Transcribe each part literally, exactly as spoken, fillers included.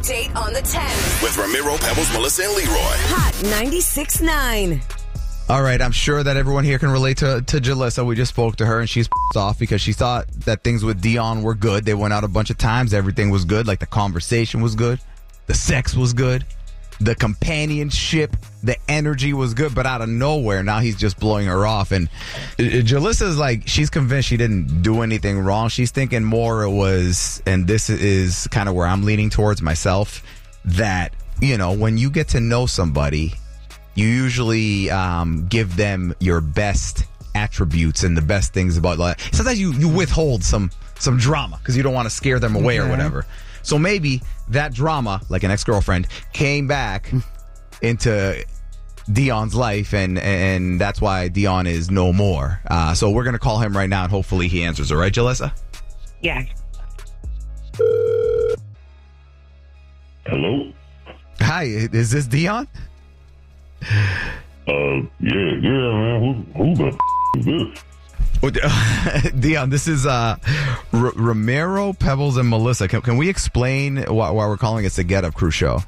Date on the ten. With Ramiro, Pebbles, Melissa, and Leroy. Hot ninety-six point nine. All right, I'm sure that everyone here can relate to, to Jalissa. We just spoke to her, and she's pissed off because she thought that things with Dion were good. They went out a bunch of times. Everything was good. Like, the conversation was good. The sex was good. The companionship, the energy was good. But out of nowhere, now he's just blowing her off. And Jalissa's like, she's convinced she didn't do anything wrong. She's thinking more it was, and this is kind of where I'm leaning towards myself, that, you know, when you get to know somebody, you usually um, give them your best attributes and the best things about life. Sometimes you, you withhold some some drama because you don't want to scare them away, okay, or whatever. So maybe that drama, like an ex-girlfriend, came back into Dion's life, and and that's why Dion is no more. Uh, so we're going to call him right now, and hopefully he answers. All right, Jalissa? Yeah. Hello? Hi, is this Dion? Uh, yeah, yeah, man. Who, who the f- is this? Dion, this is uh, R- Ramiro, Pebbles, and Melissa. Can, can we explain why, why we're calling it the Get Up Crew Show?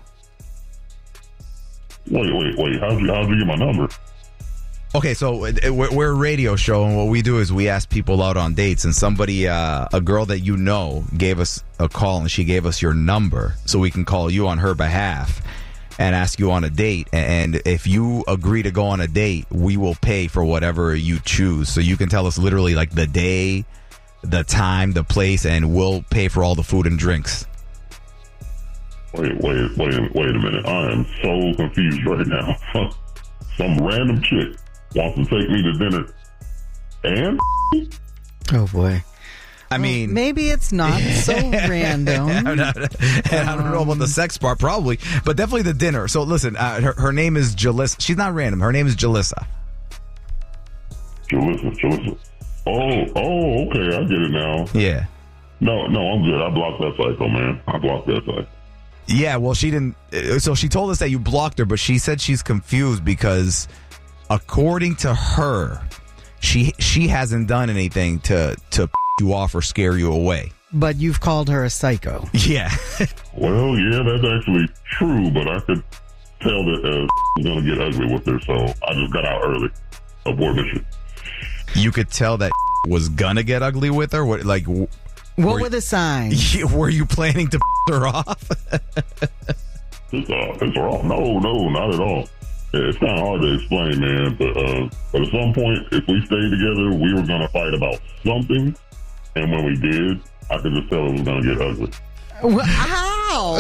Wait, wait, wait. How'd you, how'd you get my number? Okay, so we're, we're a radio show, and what we do is we ask people out on dates, and somebody, uh, a girl that you know, gave us a call, and she gave us your number so we can call you on her behalf and ask you on a date. And if you agree to go on a date, we will pay for whatever you choose. So you can tell us literally like the day, the time, the place, and we'll pay for all the food and drinks. Wait, wait, wait, wait a minute. I am so confused right now. Some random chick wants to take me to dinner and oh boy. I mean, well, maybe it's not so random. and I don't know about the sex part, probably, but definitely the dinner. So listen, uh, her, her name is Jalissa. She's not random. Her name is Jalissa. Jalissa, Jalissa. Oh, oh, okay. I get it now. Yeah. No, no, I'm good. I blocked that cycle, man. I blocked that cycle. Yeah, well, she didn't. So she told us that you blocked her, but she said she's confused because, according to her, she she hasn't done anything to to you off or scare you away. But you've called her a psycho. Yeah. Well, yeah, that's actually true, but I could tell that uh, was going to get ugly with her, so I just got out early. Abort mission. You could tell that was going to get ugly with her? What, like, what were, were the signs? Were you planning to her off? It's, uh, it's wrong. No, no, not at all. It's kind of hard to explain, man, but, uh, but at some point, if we stayed together, we were going to fight about something. And when we did, I could just tell it was going to get ugly. How?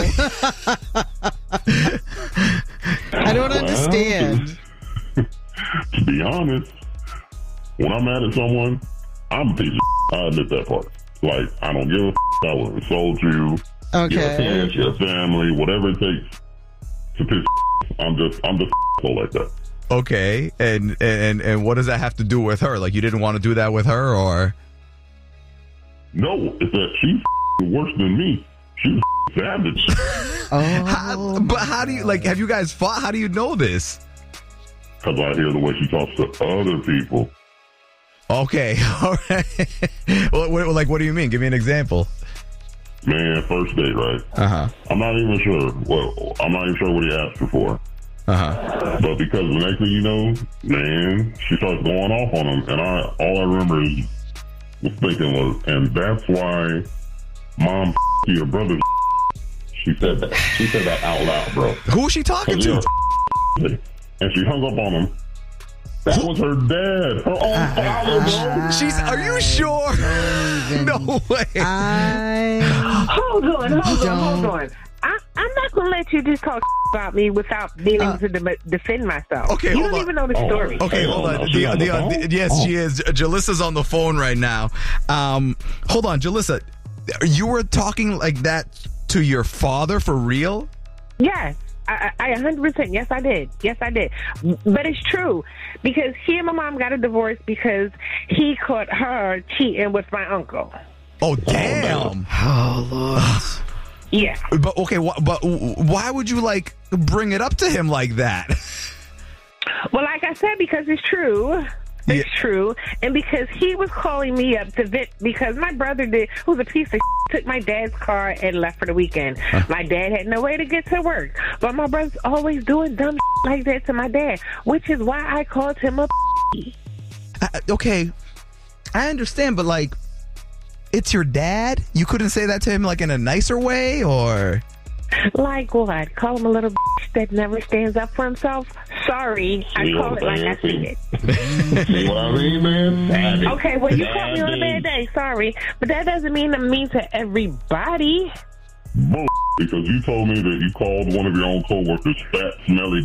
I don't well, understand. To, to be honest, when I'm mad at someone, I'm a piece of shit. I admit that part. Like, I don't give a f***. I will insult you, okay, your parents, your family, whatever it takes to piss. I'm just, I'm just like that. Okay, and and and what does that have to do with her? Like, you didn't want to do that with her, or? No, it's that she's worse than me. She's savage. Oh, how, but how do you, like, have you guys fought? How do you know this? Because I hear the way she talks to other people. Okay, all right. Well, what, like, what do you mean? Give me an example. Man, first date, right? Uh-huh. I'm not even sure. Well, I'm not even sure what he asked her for. Uh-huh. But because the next thing you know, man, she starts going off on him. And I all I remember is was thinking was, and that's why mom to your brother. She said that. She said that out loud, bro. Who was she talking to? And she hung up on him. That was her dad. Her own father, bro. She's, are you sure? No way. I Hold on, hold don't. on, hold on. I, I'm not going to let you just talk about me without being Uh, able to de- defend myself. Okay, you hold don't on. even know the Oh, story. Okay, Hey, hold hold on. on. She Dion, on the Dion, phone? yes, Oh. she is. Jalissa's on the phone right now. Um, hold on, Jalissa. You were talking like that to your father for real? Yes, I, I, I one hundred percent. Yes, I did. Yes, I did. But it's true because he and my mom got a divorce because he caught her cheating with my uncle. Oh, damn. oh Lord. Yeah. But okay, wh- but why would you like bring it up to him like that? Well, like I said, because it's true. It's true. And because he was calling me up to vent because my brother did, who's a piece of shit, took my dad's car and left for the weekend. Huh. My dad had no way to get to work. But my brother's always doing dumb shit like that to my dad, which is why I called him a uh, okay, I understand, but like, it's your dad? You couldn't say that to him like in a nicer way, or? Like what? Call him a little bitch that never stands up for himself? Sorry, I See call it like I see it. See what I mean, man? Savage. Okay, well, you caught me on a Savage. bad day. Sorry. But that doesn't mean I'm mean to everybody. Bull, because you told me that you called one of your own coworkers fat, smelly.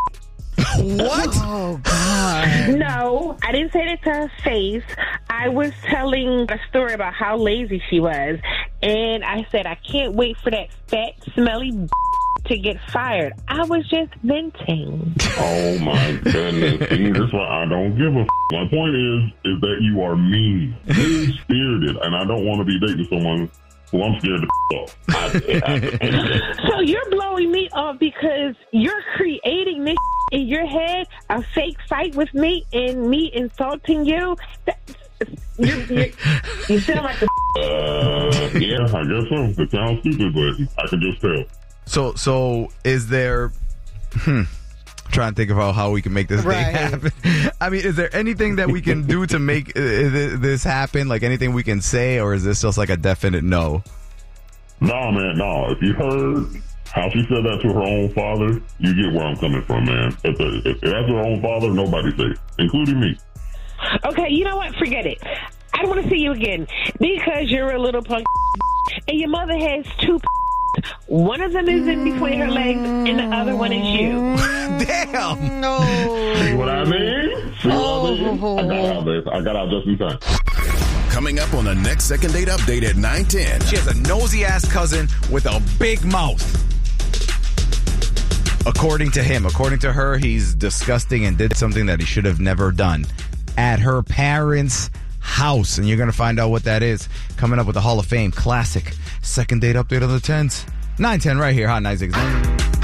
What? Oh, God. No, I didn't say that to her face. I was telling a story about how lazy she was. And I said, I can't wait for that fat, smelly to get fired. I was just venting. Oh, my goodness. See, that's why I don't give a f- My point is, is that you are mean, mean-spirited, and I don't want to be dating someone who I'm scared to f- off. I, I, So you're blowing me off because you're creating this in your head, a fake fight with me and me insulting you? That, you're, you're, you sound like a... uh, yeah, I guess so. It sounds stupid, but I can just tell. So, so is there? Hmm, trying to think about how we can make this Right. thing happen. I mean, is there anything that we can do to make uh, th- this happen? Like anything we can say, or is this just like a definite no? Nah, man, nah. If you heard how she said that to her own father, you get where I'm coming from, man. If, the, if that's her own father, nobody's safe, including me. Okay, you know what? Forget it. I don't want to see you again because you're a little punk and your mother has two. One of them is in between her legs and the other one is you. Damn. No. See what I mean? See what I mean? I got out there. I got out just in time. Coming up on the next Second Date Update at nine ten. She has a nosy ass cousin with a big mouth. According to him, according to her, he's disgusting and did something that he should have never done at her parents' house. And you're going to find out what that is coming up with the Hall of Fame classic Second Date Update on the tens. nine ten right here, Hot nine six nine.